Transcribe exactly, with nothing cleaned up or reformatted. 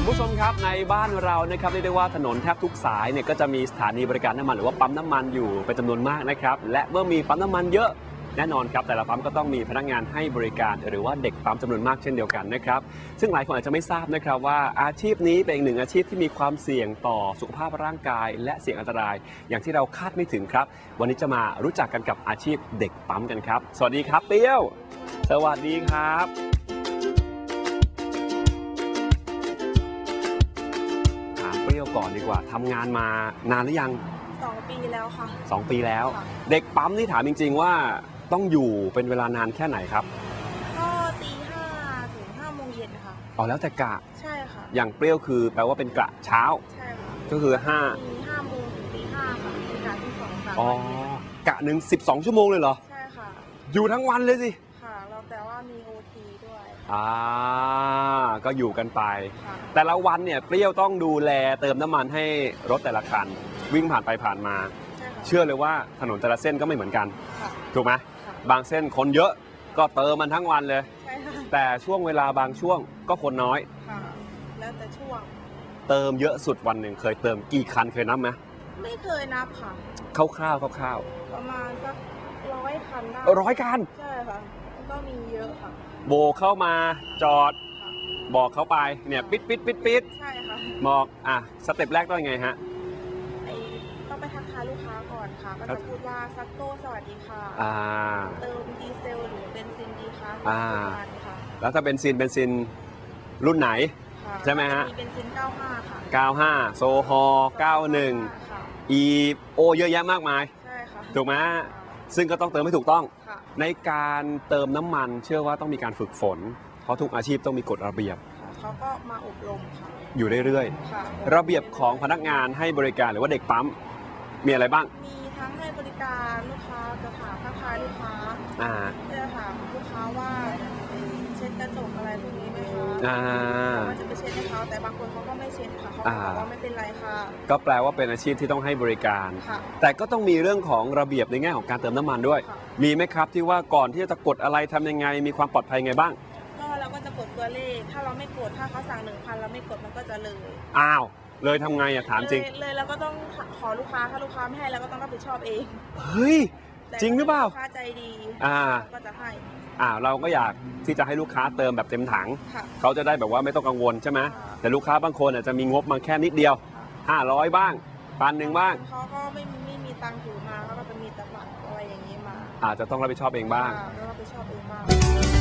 ผู้ชมครับในบ้านเรานะครับเรียกได้ว่าถนนแทบทุกสายเนี่ยก็จะมีสถานีบริการน้ำมันหรือว่าปั๊มน้ำมันอยู่เป็นจำนวนมากนะครับและเมื่อมีปั๊มน้ำมันเยอะแน่นอนครับแต่ละปั๊มก็ต้องมีพนักงานให้บริการหรือว่าเด็กปั๊มจำนวนมากเช่นเดียวกันนะครับซึ่งหลายคนอาจจะไม่ทราบนะครับว่าอาชีพนี้เป็นอีกหนึ่งอาชีพที่มีความเสี่ยงต่อสุขภาพร่างกายและเสี่ยงอันตรายอย่างที่เราคาดไม่ถึงครับวันนี้จะมารู้จักกันกับอาชีพเด็กปั๊มกันครับสวัสดีครับเปรี้ยวสวัสดีครับเปรี้ยวก่อนดีกว่าทำงานมานานหรือยังสองปีแล้วค่ะสองปีแล้วเด็กปั๊มนี่ถามจริงๆว่าต้องอยู่เป็นเวลานานแค่ไหนครับก็ตีห้าถึงห้าโมงเย็นค่ะอ๋อแล้วแต่กะใช่ค่ะอย่างเปรี้ยวคือแปลว่าเป็นกะเช้าใช่ค่ะก็คือห้าตีห้าโมงถึงตีห้าค่ะเป็นกะที่สองค่ะอ๋อกะหนึ่งสิบสองชั่วโมงเลยเหรอใช่ค่ะอยู่ทั้งวันเลยสิค่ะเราแต่ว่ามีโอทีด้วยอ่าก็อยู่กันไปแต่ละวันเนี่ยเปรี้ยวต้องดูแลเติมน้ำมันให้รถแต่ละคันวิ่งผ่านไปผ่านมาเชื่อเลยว่าถนนแต่ละเส้นก็ไม่เหมือนกันถูกไหมบางเส้นคนเยอะก็เติมมันทั้งวันเลยแต่ช่วงเวลาบางช่วงก็คนน้อยแล้วแต่ช่วงเติมเยอะสุดวันหนึ่งเคยเติมกี่คันเคยนับไหมไม่เคยนับค่ะคร่าวๆคร่าวๆประมาณสักร้อยคันได้ร้อยคันใช่ค่ะก็มีเยอะค่ะโบเข้ามาจอดบอกเขาไปเนี่ยปิดปิดปิดปิดใช่ค่ะบอกอ่ะสเต็ปแรกต้องยังไงฮะต้องไปทักทายลูกค้าก่อนค่ะก็จะพูดว่าซักโก้สวัสดีค่ะเติมดีเซลหรือเบนซินดีคะอ่าแล้วถ้าเบนซินเบนซินรุ่นไหนใช่ไหมฮะมีเบนซินเก้าห้าค่ะเก้าห้าโซฮอล์เก้าหนึ่งอีโอเยอะแยะมากมายใช่ค่ะถูกไหมซึ่งก็ต้องเติมให้ถูกต้องในการเติมน้ำมันเชื่อว่าต้องมีการฝึกฝนเพราะทุกอาชีพต้องมีกฎระเบียบเขาก็มาอบรมค่ะอยู่เรื่อยๆระเบียบของพนักงานให้บริการหรือว่าเด็กปั๊มมีอะไรบ้างมีทั้งให้บริการลูกค้าจะถามทักทายลูกค้าอ่าจะถามลูกค้าว่าเช็ดกระจกอะไรพวกนี้ไหมคะอ่ามันจะไปเช็ดให้เขาแต่บางคนเขาก็ไม่เช็ดค่ะเขาบอกว่าไม่เป็นไรค่ะก็แปลว่าเป็นอาชีพที่ต้องให้บริการแต่ก็ต้องมีเรื่องของระเบียบในแง่ของการเติมน้ำมันด้วยมีไหมครับที่ว่าก่อนที่จะกดอะไรทำยังไงมีความปลอดภัยไงบ้างก็เราก็จะกดตัวเลขถ้าเราไม่กดถ้าเขาสั่งหนึ่งพันเราไม่กดมันก็จะเลยอ้าวเลยทำไงอะถามจริงเลยเราก็ต้องขอลูกค้าถ้าลูกค้าไม่ให้เราก็ต้องรับผิดชอบเองเฮ้ยจริงหรือเปล่าลูกค้าใจดีอ่าก็จะให้อ่าเราก็อยากที่จะให้ลูกค้าเติมแบบเต็มถังเขาจะได้แบบว่าไม่ต้องกังวลใช่ไหมแต่ลูกค้าบางคนอาจจะมีงบมาแค่นิดเดียวห้าร้อยบ้างพันหนึ่งบ้างเขาก็ไม่ไม่มีตังค์ถือมาเขาก็จะมีแต่บัตรอะไรอย่างนี้มาอาจจะต้องรับผิดชอบเองบ้างรับผิดชอบเองบ้าง